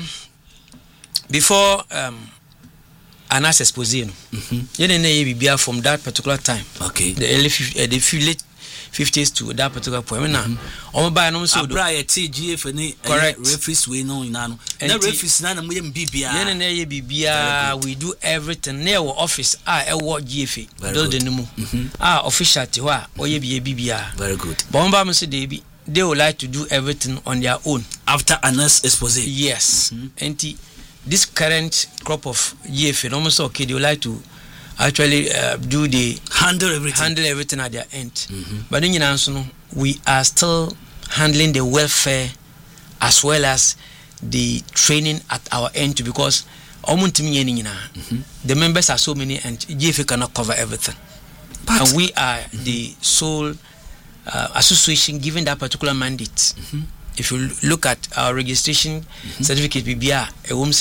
before um Anas Exposino. Mhm. Yene na bibia from that particular time.
Okay.
The early uh, the late fifties to that particular point. Na omo ba no so do.
Abra T G F ni referees we no ina no. Na referees na na mo yem bibia.
Yene na ye bibia we do everything near our office ah e wo G F A building mu. Ah official ti ho a oye bibia.
Very good.
But omo ba mo say dey they would like to do everything on their own
after Anas Exposé.
Yes. Mm-hmm. And this current crop of G F A almost okay they would like to actually uh, do the
handle everything
handle everything at their end. Mm-hmm. But then you know, we are still handling the welfare as well as the training at our end, because mm-hmm. the members are so many and G F A cannot cover everything. But and we are mm-hmm. the sole uh, association given that particular mandate. Mm-hmm. If you look at our registration mm-hmm. certificate, we are a